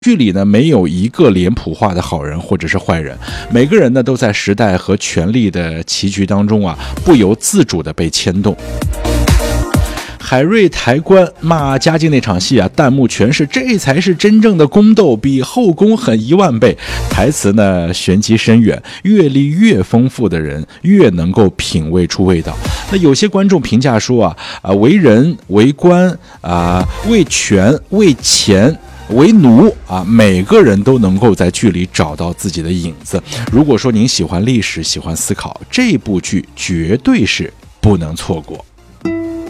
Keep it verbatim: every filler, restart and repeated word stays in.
剧里呢，没有一个脸谱化的好人或者是坏人，每个人呢都在时代和权力的棋局当中啊，不由自主的被牵动。海瑞抬棺骂嘉靖那场戏啊，弹幕全是这才是真正的宫斗，比后宫狠一万倍。台词呢玄机深远，阅历越丰富的人越能够品味出味道。那有些观众评价说啊啊，为人为官啊，为权为钱为奴啊，每个人都能够在剧里找到自己的影子。如果说您喜欢历史，喜欢思考，这部剧绝对是不能错过。